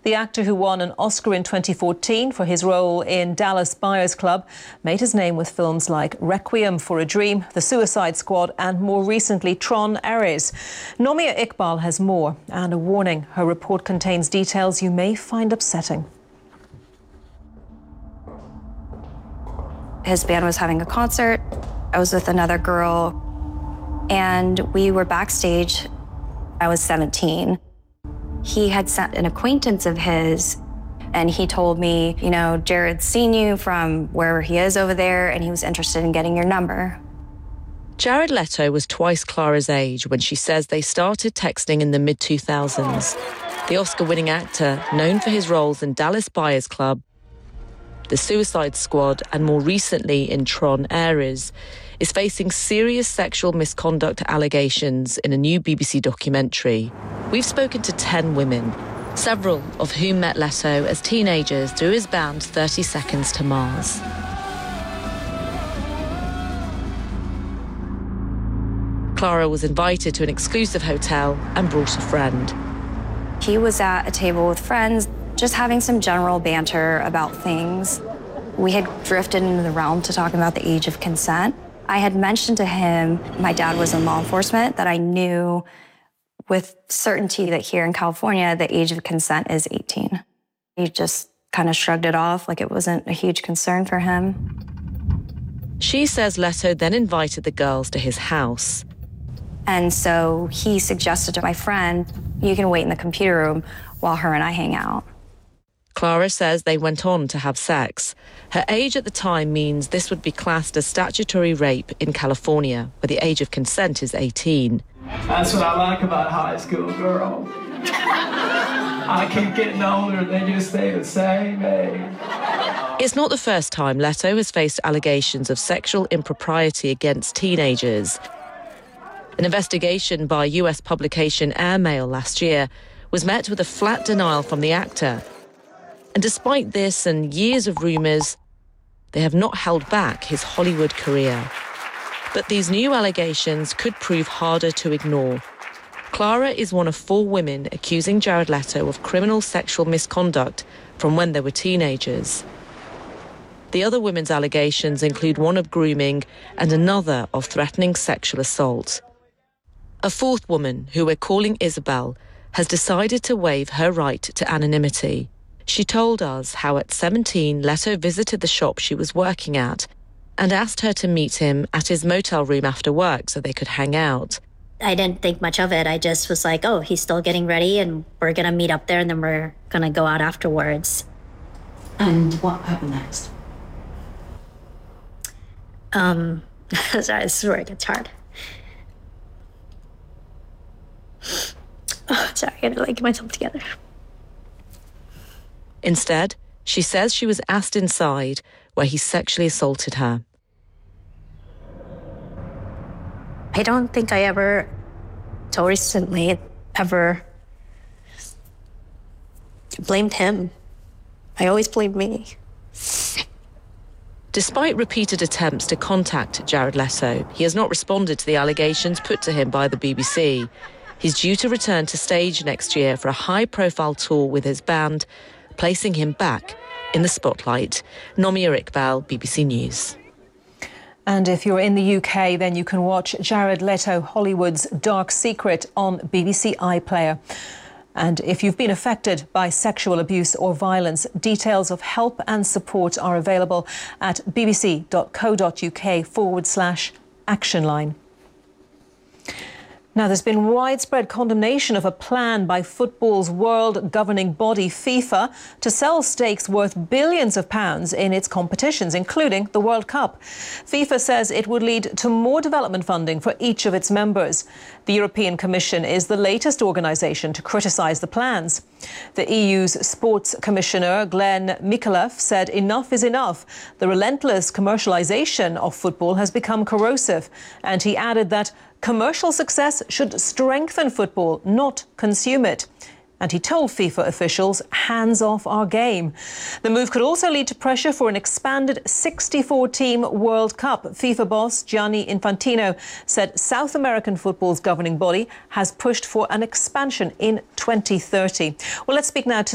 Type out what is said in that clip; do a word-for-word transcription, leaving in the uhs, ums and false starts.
The actor, who won an Oscar in twenty fourteen for his role in Dallas Buyers Club, made his name with films like Requiem for a Dream, The Suicide Squad and more recently Tron Ares. Nomia Iqbal has more, and a warning: her report contains details you may find upsetting. His band was having a concert. I was with another girl, and we were backstage. I was seventeen. He had sent an acquaintance of his, and he told me, you know, Jared's seen you from wherever he is over there, and he was interested in getting your number. Jared Leto was twice Clara's age when she says they started texting in the mid two thousands. The Oscar-winning actor, known for his roles in Dallas Buyers Club, The Suicide Squad, and more recently in Tron Ares, is facing serious sexual misconduct allegations in a new B B C documentary. We've spoken to ten women, several of whom met Leto as teenagers through his band thirty seconds to Mars. Clara was invited to an exclusive hotel and brought a friend. He was at a table with friends, just having some general banter about things. We had drifted into the realm to talking about the age of consent. I had mentioned to him my dad was in law enforcement, that I knew with certainty that here in California, the age of consent is eighteen. He just kind of shrugged it off like it wasn't a huge concern for him. She says Leto then invited the girls to his house. And so he suggested to my friend, you can wait in the computer room while her and I hang out. Clara says they went on to have sex. Her age at the time means this would be classed as statutory rape in California, where the age of consent is eighteen. That's what I like about high school girls. I keep getting older, they just stay the same age. It's not the first time Leto has faced allegations of sexual impropriety against teenagers. An investigation by U S publication Airmail last year was met with a flat denial from the actor. And despite this and years of rumours, they have not held back his Hollywood career. But these new allegations could prove harder to ignore. Clara is one of four women accusing Jared Leto of criminal sexual misconduct from when they were teenagers. The other women's allegations include one of grooming and another of threatening sexual assault. A fourth woman, who we're calling Isabel, has decided to waive her right to anonymity. She told us how at seventeen, Leto visited the shop she was working at and asked her to meet him at his motel room after work so they could hang out. I didn't think much of it. I just was like, oh, he's still getting ready and we're going to meet up there and then we're going to go out afterwards. And what happened next? Um, sorry, this is where it gets hard. Oh, sorry, I gotta like get myself together. Instead, she says she was asked inside, where he sexually assaulted her. I don't think I ever, till recently, ever blamed him. I always blamed me. Despite repeated attempts to contact Jared Leto, he has not responded to the allegations put to him by the B B C. He's due to return to stage next year for a high-profile tour with his band, placing him back in the spotlight. Nomia Iqbal, B B C News. And if you're in the U K, then you can watch Jared Leto Hollywood's Dark Secret on B B C iPlayer. And if you've been affected by sexual abuse or violence, details of help and support are available at bbc.co.uk forward slash action line. Now, there's been widespread condemnation of a plan by football's world governing body, FIFA, to sell stakes worth billions of pounds in its competitions, including the World Cup. FIFA says it would lead to more development funding for each of its members. The European Commission is the latest organisation to criticise the plans. The E U's Sports Commissioner, Glenn Micallef, said enough is enough. The relentless commercialisation of football has become corrosive. And he added that commercial success should strengthen football, not consume it. And he told FIFA officials, hands off our game. The move could also lead to pressure for an expanded sixty-four team World Cup. FIFA boss Gianni Infantino said South American football's governing body has pushed for an expansion in twenty thirty. Well, let's speak now to